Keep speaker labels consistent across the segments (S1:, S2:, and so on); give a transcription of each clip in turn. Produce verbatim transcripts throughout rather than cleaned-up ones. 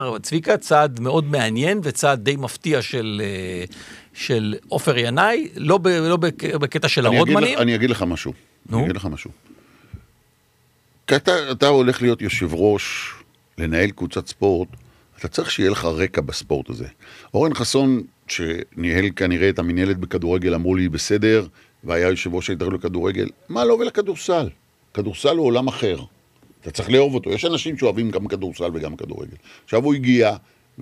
S1: צביקה, צעד מאוד מעניין וצעד די מפתיע של, של עופר ינאי, לא, ב, לא בקטע של הרודמנים.
S2: אני אגיד לך משהו. אני אגיד לך משהו. אתה, אתה הולך להיות יושב ראש, לנהל קבוצת ספורט, אתה צריך שיהיה לך רקע בספורט הזה. אורן חסון, שניהל כנראה את המנהלת בכדורגל, אמרו לי בסדר, והיה יושב ראש ההתאחדות לכדורגל, מה לא ולכדורסל? כדורסל הוא עולם אחר. אתה צריך לאהוב אותו. יש אנשים שאוהבים גם כדורסל וגם כדורגל. עכשיו הוא הגיע,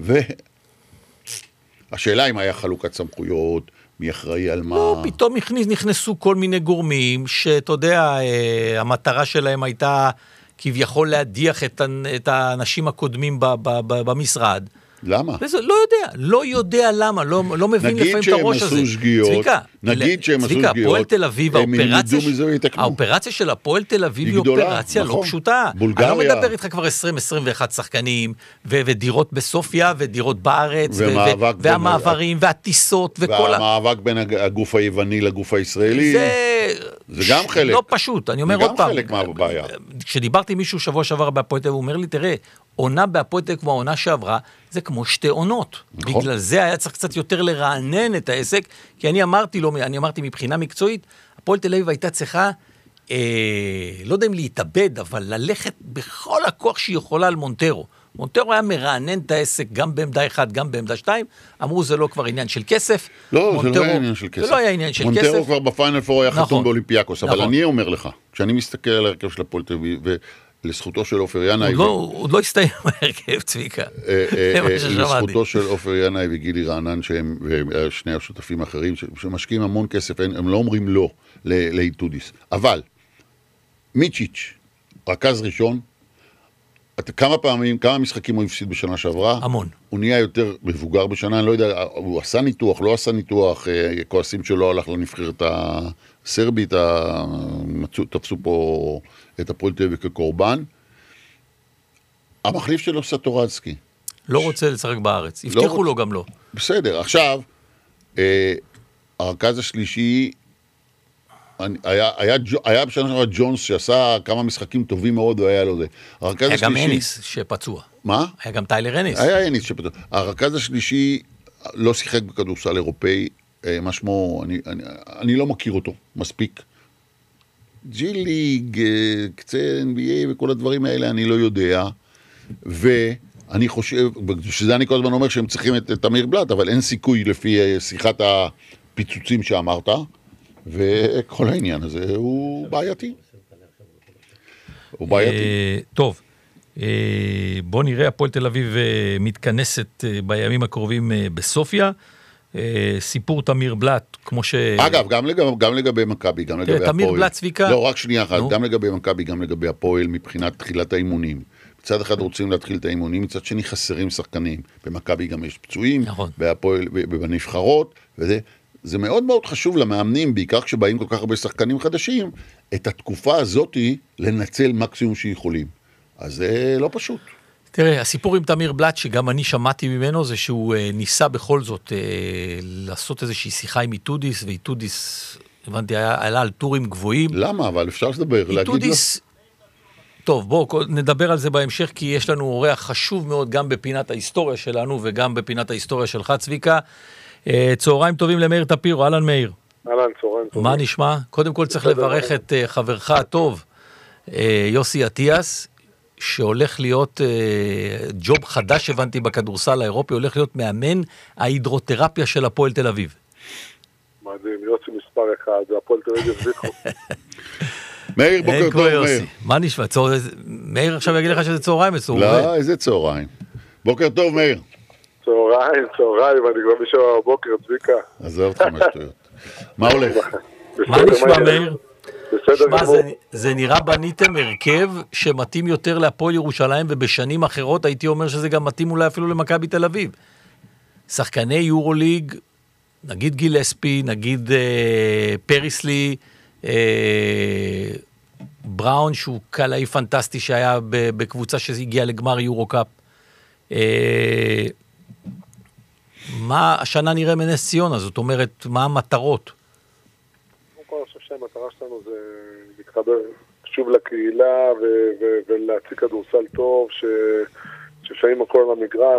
S2: והשאלה אם היה חלוקת סמכויות, מי אחראי על מה...
S1: לא, פתאום נכנסו כל מיני גורמים, שאתה יודע, המטרה שלהם הייתה כביכול להדיח את האנשים הקודמים במשרד.
S2: למה?
S1: וזה, לא יודע, לא יודע למה, לא, לא מבין לפעמים את הראש הזה.
S2: שגיאות, צביקה, נגיד שהם עשו שגיאות,
S1: צביקה, הפועל תל אביב, האופרציה, האופרציה של הפועל תל אביב היא אופרציה לא פשוטה.
S2: בולגריה.
S1: אני לא מדבר איתך כבר עשרים עשרים ואחת שחקנים, ו- ודירות בסופיה, ודירות בארץ, ו- ו- והמעברים, והטיסות, וכל ה...
S2: והמאבק בין הגוף היווני לגוף הישראלי, זה, זה גם חלק.
S1: לא פשוט, אני אומר עוד פעם.
S2: זה גם חלק מהבעיה.
S1: כשדיברתי מישהו שבוע שעבר בהפועל תל אביב, הוא אומר לי, תראה, עונה בהפועל תל אביב כמו העונה שעברה, זה כמו שתי עונות. נכון. בגלל זה היה צריך קצת יותר לרענן את העסק, כי אני אמרתי לו, אני אמרתי מבחינה מקצועית, הפועל תל אביב הייתה צריכה, אה, לא יודע אם להתאבד, אבל ללכת בכל הכוח שהיא יכולה על מונטרו. מונטרו היה מרענן את העסק גם בעמדה אחת, גם בעמדה שתיים, אמרו זה לא כבר עניין של כסף.
S2: לא,
S1: מונטרו,
S2: זה לא היה עניין של כסף.
S1: זה לא היה עניין של
S2: מונטרו
S1: כסף.
S2: מונטרו כבר בפיינל פור היה
S1: נכון.
S2: חתום באולימפיאקוס, אבל
S1: נכון.
S2: אני אומר לך, כשאני מסתכל על הרכב של הפועל תל אביב, לזכותו של עופר ינאי...
S1: עוד לא הסתיים בהרכב, צביקה.
S2: לזכותו של עופר ינאי וגילי רענן, שהם שני השותפים האחרים, שמשקיעים המון כסף, הם לא אומרים לא לאיטודיס. אבל, מיצ'יץ', רכז ראשון, כמה פעמים, כמה משחקים הוא הפסיד בשנה שעברה?
S1: המון.
S2: הוא נהיה יותר מבוגר בשנה, אני לא יודע, הוא עשה ניתוח, לא עשה ניתוח, כועסים שלו הלך לנבחרת הסרבית, תפסו פה את הפועל תל אביב כקורבן. המחליף שלו סטורצקי.
S1: לא רוצה לשחק בארץ, הבטיחו לו גם לא.
S2: בסדר, עכשיו, הרכז השלישי, היה, היה, היה בשנה שעברה ג'ונס שעשה כמה משחקים טובים מאוד, והיה לו זה.
S1: היה גם אניס שפצוע.
S2: מה?
S1: היה גם טיילר אניס.
S2: היה אניס שפצוע. הרכז השלישי לא שיחק בכדורסל אירופאי, משמו, אני, אני, אני לא מכיר אותו מספיק. ג'י ליג, קצה אן בי איי וכל הדברים האלה, אני לא יודע. ואני חושב, שזה אני כל הזמן אומר שהם צריכים את תמיר בלאט, אבל אין סיכוי לפי שיחת הפיצוצים שאמרת. וכל העניין הזה הוא בעייתי. הוא בעייתי.
S1: טוב, בוא נראה, הפועל תל אביב מתכנסת בימים הקרובים בסופיה. סיפור תמיר בלאט, כמו ש...
S2: אגב, גם לגבי, גם לגבי מכבי, גם לגבי הפועל.
S1: תמיר בלאט צביקה...
S2: לא, רק שנייה אחת, גם לגבי מכבי, גם לגבי הפועל, מבחינת תחילת האימונים. מצד אחד רוצים להתחיל את האימונים, מצד שני חסרים שחקנים. במכבי גם יש פצועים,
S1: נכון.
S2: בהפועל, בנבחרות, וזה... זה מאוד מאוד חשוב למאמנים, בעיקר כשבאים כל כך הרבה שחקנים חדשים, את התקופה הזאת לנצל מקסימום שיכולים. אז זה לא פשוט.
S1: תראה, הסיפור עם תמיר בלאט, שגם אני שמעתי ממנו, זה שהוא אה, ניסה בכל זאת אה, לעשות איזושהי שיחה עם איטודיס, ואיטודיס, הבנתי, היה, עלה על טורים גבוהים.
S2: למה? אבל אפשר לדבר,
S1: איטודיס, להגיד לו? טוב, בואו נדבר על זה בהמשך, כי יש לנו אורח חשוב מאוד גם בפינת ההיסטוריה שלנו, וגם בפינת ההיסטוריה שלך, צביקה. צהריים טובים למאיר טפירו, אהלן מאיר.
S3: אהלן, צהריים טובים.
S1: מה נשמע? קודם כל צריך לברך את חברך הטוב, יוסי אטיאס, שהולך להיות ג'וב חדש, הבנתי בכדורסל האירופי, הולך להיות מאמן ההידרותרפיה של הפועל תל אביב.
S3: מדהים, יוסי מספר אחד, זה הפועל תל אביב זיכו.
S2: מאיר, בוקר טוב, מאיר.
S1: מה נשמע? מאיר עכשיו יגיד לך שזה צהריים אצלו.
S2: לא, איזה צהריים. בוקר טוב, מאיר.
S3: צהריים, צהריים, אני כבר בשבע בבוקר, צביקה.
S2: עזוב אותך משטויות. מה הולך?
S1: מה נשמע, מאיר?
S3: בסדר גמור.
S1: זה נראה בניתם הרכב שמתאים יותר להפועל ירושלים, ובשנים אחרות הייתי אומר שזה גם מתאים אולי אפילו למכבי תל אביב. שחקני יורוליג, נגיד גילספי, נגיד אה, פריסלי, אה, בראון, שהוא קלעי פנטסטי שהיה בקבוצה שהגיעה לגמר יורו-קאפ. אה, מה השנה נראה מנס ציונה? זאת אומרת, מה המטרות?
S3: אני חושב שהמטרה שלנו זה להתחבר שוב לקהילה ו- ו- ולהציג כדורסל טוב ש- ששמים הכל על המגרש,